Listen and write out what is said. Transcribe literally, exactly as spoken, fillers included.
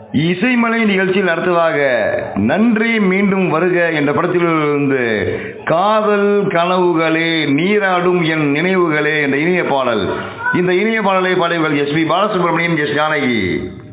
இசைமலை நிகழ்ச்சியில் அடுத்ததாக நன்றி மீண்டும் வருக என்ற படத்திலிருந்து காதல் கனவுகளே நீராடும் என் நினைவுகளே என்ற இனிய பாடல். இந்த இனிய பாடலை பாடியவர்கள் S B Balasubramanian, S Janaki.